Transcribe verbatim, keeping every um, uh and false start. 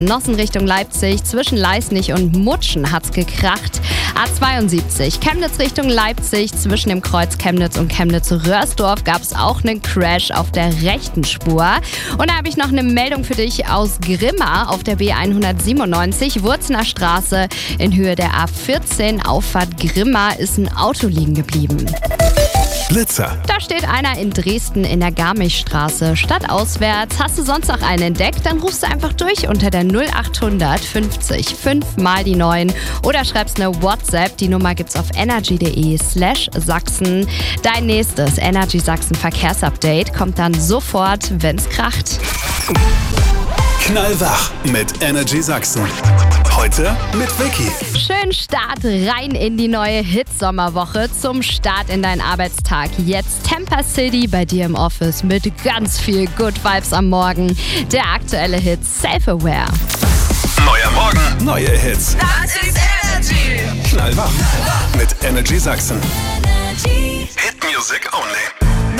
Nossen Richtung Leipzig, zwischen Leisnig und Mutschen hat's gekracht. A zweiundsiebzig, Chemnitz Richtung Leipzig, zwischen dem Kreuz Chemnitz und Chemnitz-Röhrsdorf gab es auch einen Crash auf der rechten Spur. Und da habe ich noch eine Meldung für dich aus Grimma auf der B hundertsiebenundneunzig, Wurzener Straße in Höhe der A vierzehn, Auffahrt Grimma, ist ein Auto liegen geblieben. Blitzer. Da steht einer in Dresden in der Garmischstraße. Stadtauswärts. Hast du sonst noch einen entdeckt? Dann rufst du einfach durch unter der null achthundert fünfzig fünf mal die neun oder schreibst eine WhatsApp. Die Nummer gibt's auf energy.de slash Sachsen. Dein nächstes Energy Sachsen Verkehrsupdate kommt dann sofort, wenn's kracht. Knallwach mit Energy Sachsen. Heute mit Vicky. Schönen Start rein in die neue Hit-Sommerwoche zum Start in deinen Arbeitstag. Jetzt Temper City bei dir im Office mit ganz viel Good Vibes am Morgen. Der aktuelle Hit Self-Aware. Neuer Morgen, neue Hits. Das ist Energy. Knallwach mit Energy Sachsen. Energy. Hit Music only.